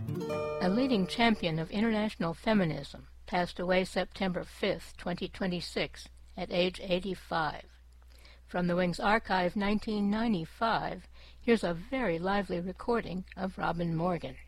A leading champion of international feminism passed away September 5, 2026, at age 85. From the Wings Archive 1995, here's a very lively recording of Robin Morgan.